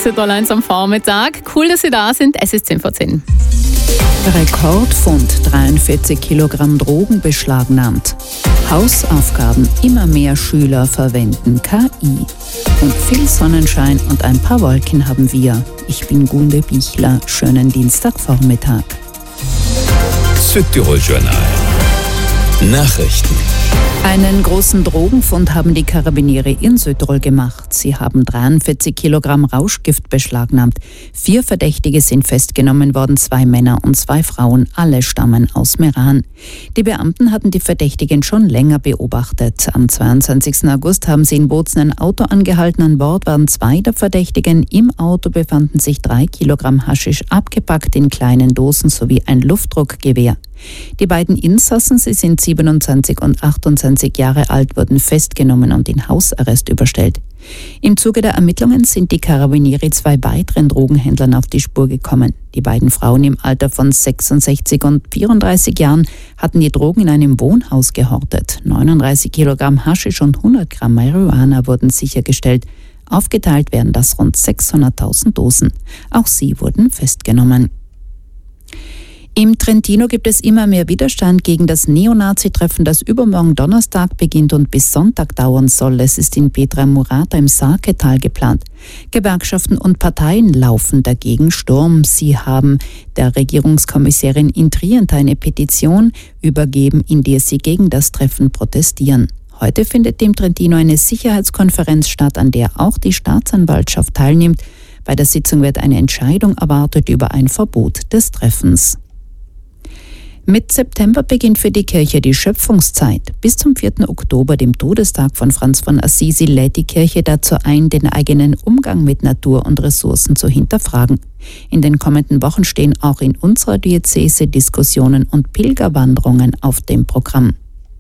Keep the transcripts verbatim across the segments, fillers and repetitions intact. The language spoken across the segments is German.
Südtirol eins am Vormittag. Cool, dass Sie da sind. Es ist zehn vor zehn. Rekordfund, dreiundvierzig Kilogramm Drogen beschlagnahmt. Hausaufgaben, immer mehr Schüler verwenden K I. Und viel Sonnenschein und ein paar Wolken haben wir. Ich bin Gunde Bichler. Schönen Dienstagvormittag. Südtirol Journal. Nachrichten. Einen großen Drogenfund haben die Karabiniere in Südtirol gemacht. Sie haben dreiundvierzig Kilogramm Rauschgift beschlagnahmt. Vier Verdächtige sind festgenommen worden, zwei Männer und zwei Frauen. Alle stammen aus Meran. Die Beamten hatten die Verdächtigen schon länger beobachtet. Am zweiundzwanzigsten August haben sie in Bozen ein Auto angehalten. An Bord waren zwei der Verdächtigen. Im Auto befanden sich drei Kilogramm Haschisch, abgepackt in kleinen Dosen, sowie ein Luftdruckgewehr. Die beiden Insassen, sie sind siebenundzwanzig und achtundzwanzig Jahre alt, wurden festgenommen und in Hausarrest überstellt. Im Zuge der Ermittlungen sind die Karabiniere zwei weiteren Drogenhändlern auf die Spur gekommen. Die beiden Frauen im Alter von sechsundsechzig und vierunddreißig Jahren hatten die Drogen in einem Wohnhaus gehortet. neununddreißig Kilogramm Haschisch und hundert Gramm Marihuana wurden sichergestellt. Aufgeteilt werden das rund sechshunderttausend Dosen. Auch sie wurden festgenommen. Im Trentino gibt es immer mehr Widerstand gegen das Neonazi-Treffen, das übermorgen Donnerstag beginnt und bis Sonntag dauern soll. Es ist in Pietraimurata im Sarketal geplant. Gewerkschaften und Parteien laufen dagegen Sturm. Sie haben der Regierungskommissarin in Trient eine Petition übergeben, in der sie gegen das Treffen protestieren. Heute findet im Trentino eine Sicherheitskonferenz statt, an der auch die Staatsanwaltschaft teilnimmt. Bei der Sitzung wird eine Entscheidung erwartet über ein Verbot des Treffens. Mit September beginnt für die Kirche die Schöpfungszeit. Bis zum vierten Oktober, dem Todestag von Franz von Assisi, lädt die Kirche dazu ein, den eigenen Umgang mit Natur und Ressourcen zu hinterfragen. In den kommenden Wochen stehen auch in unserer Diözese Diskussionen und Pilgerwanderungen auf dem Programm.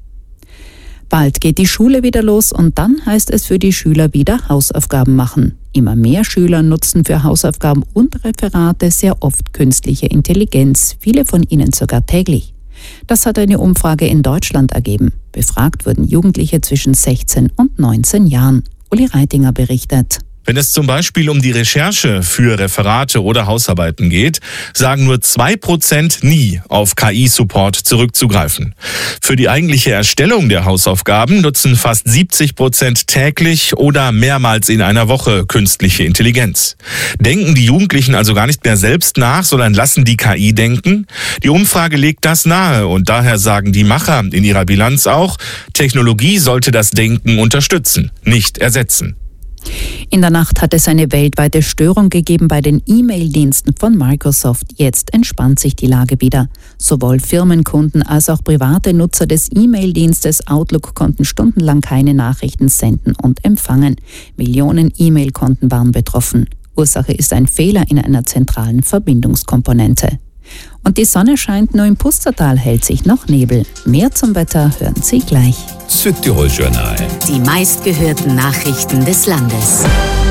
Bald geht die Schule wieder los und dann heißt es für die Schüler wieder Hausaufgaben machen. Immer mehr Schüler nutzen für Hausaufgaben und Referate sehr oft künstliche Intelligenz, viele von ihnen sogar täglich. Das hat eine Umfrage in Deutschland ergeben. Befragt wurden Jugendliche zwischen sechzehn und neunzehn Jahren. Uli Reitinger berichtet. Wenn es zum Beispiel um die Recherche für Referate oder Hausarbeiten geht, sagen nur zwei Prozent nie auf K I-Support zurückzugreifen. Für die eigentliche Erstellung der Hausaufgaben nutzen fast siebzig Prozent täglich oder mehrmals in einer Woche künstliche Intelligenz. Denken die Jugendlichen also gar nicht mehr selbst nach, sondern lassen die K I denken? Die Umfrage legt das nahe und daher sagen die Macher in ihrer Bilanz auch, Technologie sollte das Denken unterstützen, nicht ersetzen. In der Nacht hat es eine weltweite Störung gegeben bei den E-Mail-Diensten von Microsoft. Jetzt entspannt sich die Lage wieder. Sowohl Firmenkunden als auch private Nutzer des E-Mail-Dienstes Outlook konnten stundenlang keine Nachrichten senden und empfangen. Millionen E-Mail-Konten waren betroffen. Ursache ist ein Fehler in einer zentralen Verbindungskomponente. Und die Sonne scheint, nur im Pustertal hält sich noch Nebel. Mehr zum Wetter hören Sie gleich. Südtirol Journal. Die meistgehörten Nachrichten des Landes.